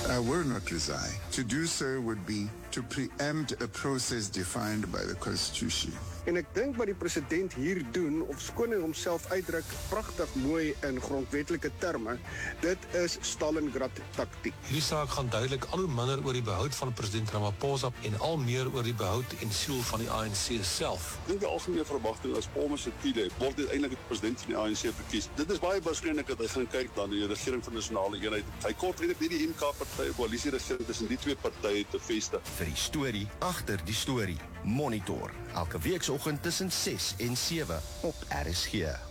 I will not resign. To do so would be to preempt a process defined by the Constitution. En ek dink wat die president hier doen, of skoon hy homself uitdruk pragtig mooi in grondwetlike terme, dit is Stalingrad taktiek. Hierdie saak gaan duidelik al hoe minder oor die behoud van president Ramaphosa en al meer oor die behoud en siel van die ANC self. Ek dink die algemene verwagting as Paul Mashatile word uiteindelik die president van die ANC verkies. Dit is baie waarskynlik dat hy gaan kyk dan die regering van nasionale eenheid. Hy kort eintlik die MK-party, koalisieregering tussen die twee partye te vestig. Vir die storie agter die storie. Monitor elke weekoggend tussen 6 en 7 op RSG.